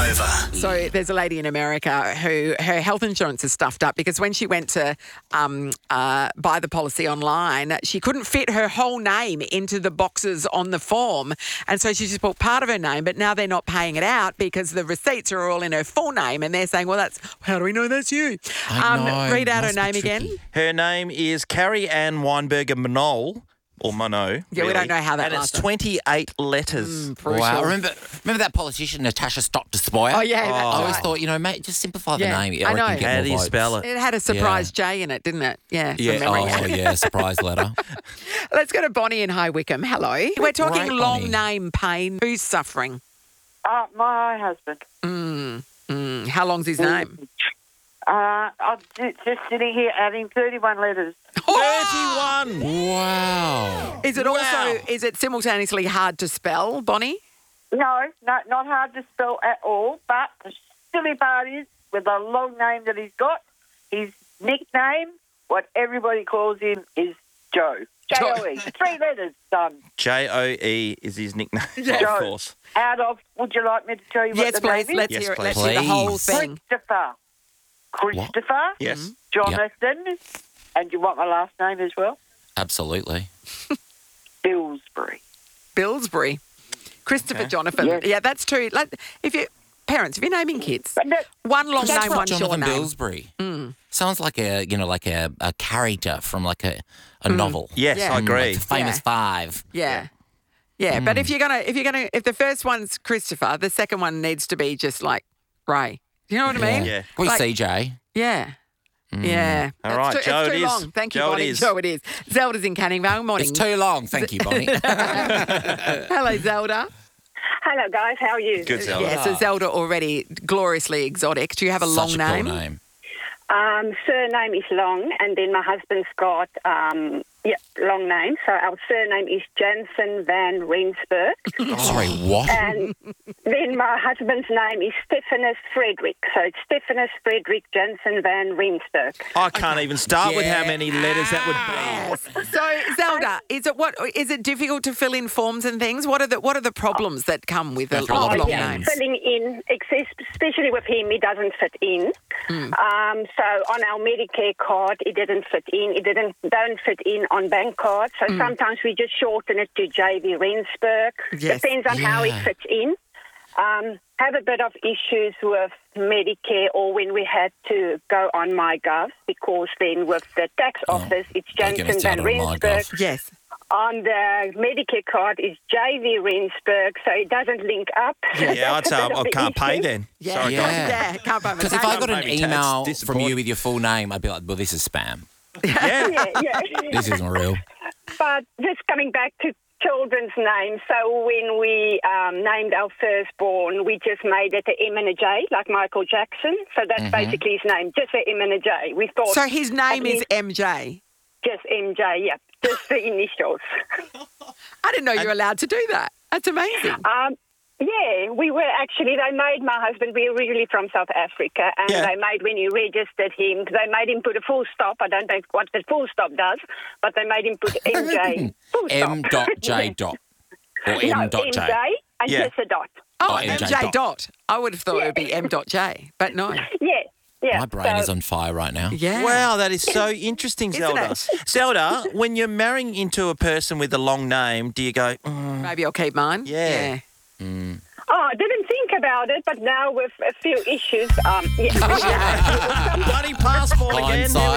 over. So there's a lady in America who her health insurance is stuffed up because when she went to buy the policy online, she couldn't fit her whole name into the boxes on the form. And so she just put part of her name, but now they're not paying it out because the receipts are all in her full name. And they're saying, well, how do we know that's you? Read out her name again. Her name is Carrie Ann Weinberger Monod. Or Monod. Yeah, we don't know how that And it's last 28 letters. Wow. Remember that politician, Natasha Stock-Despoja? Oh, yeah. I always thought, mate, just simplify the name. I know. Reckon get How more do you votes. spell it? It had a surprise J in it, didn't it? Yeah. from memory. Surprise letter. Let's go to Bonnie in High Wycombe. Hello. We're talking Great, long Bonnie. name pain. Who's suffering? My husband. How long's his name? I'm just sitting here adding 31 letters. 31! Wow. Is it simultaneously hard to spell, Bonnie? No, not hard to spell at all. But the silly part is, with the long name that he's got, his nickname, what everybody calls him, is Joe. J-O-E. 3 letters, son. J-O-E is his nickname, Yeah. of course. Would you like me to tell you Yes, what the please. name Let's is? hear it. Please. Let's hear the whole thing. Christopher. Yes. Jonathan. And you want my last name as well? Absolutely. Billsbury. Billsbury. Christopher Jonathan. Yes. Yeah, that's true. Like, if you're naming kids, But no, one long That's name, right, one short Jonathan name. Billsbury. Sounds like a character from like a novel. Yes, Yeah. I agree. Like the famous Yeah. five. Yeah. Yeah, but if the first one's Christopher, the second one needs to be just like Ray. You know what I mean? Yeah. We Like- CJ. Yeah. Yeah. All right, It's Joe, too it is. long. Thank you, Joe, it Bonnie. is. Joe, it is. Zelda's in Canning Vale. Morning. It's too long. Thank you, Bonnie. Hello, Zelda. Hello, guys. How are you? Good, Zelda. Yeah, so Zelda already gloriously exotic. Do you have a long Such a name? cool name. Surname is long, and then my husband's got long name. So our surname is Jansen van Rensburg, Sorry, what? and then my husband's name is Stephanus Frederick. So it's Stephanus Frederick Jansen van Rensburg. I can't even start with how Yeah. many letters that would be. Yes. So Zelda, is it difficult to fill in forms and things? What are the problems that come with a Go through a lot of long names. name? Filling in, especially with him, he doesn't fit in. So on our Medicare card, it didn't fit in. It don't fit in on bank cards. So sometimes we just shorten it to JV Rensburg. Yes. Depends on how it Yeah. fits in. Have a bit of issues with Medicare or when we had to go on MyGov because then with the tax office, it's Don't get me Jansen van started on MyGov. Rensburg. Yes. On the Medicare card is JV Rensburg, so it doesn't link up. Yeah, I'd say That's a bit I of the can't pay issue. then. Yeah. Sorry, Yeah. guys. Yeah. Can't buy Because if I got an Maybe tax email from disappointing. you with your full name, I'd be like, well, this is spam. Yeah. Yeah. This isn't real. But just coming back to children's names, so when we named our firstborn, we just made it a M and a J, like Michael Jackson. So that's basically his name, just a M and a J. We thought So his name at is least MJ. just MJ, yeah, just the initials. I didn't know you were allowed to do that. That's amazing. Yeah, we were actually, they made my husband, we're originally from South Africa, and Yeah. they made, when you registered him, they made him put a full stop. I don't know what the full stop does, but they made him put MJ full stop. M.J. dot. Or No, M.J. MJ and Yeah. just a dot. Oh, MJ MJ dot. I would have thought it would be M.J, but no. Yeah. My brain so, is on fire right now. Yeah. Wow, that is so interesting, Isn't Zelda. it? Zelda, when you're marrying into a person with a long name, do you go, Maybe I'll keep mine. Yeah. Oh, I didn't think about it, but now with a few issues, bloody passport again? Hindsight.